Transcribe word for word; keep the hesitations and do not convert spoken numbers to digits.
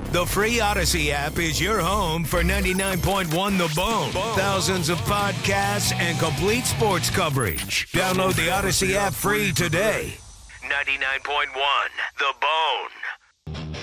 The free Odyssey app is your home for ninety-nine point one The Bone. Thousands of podcasts and complete sports coverage. Download the Odyssey app free today. ninety-nine point one The Bone.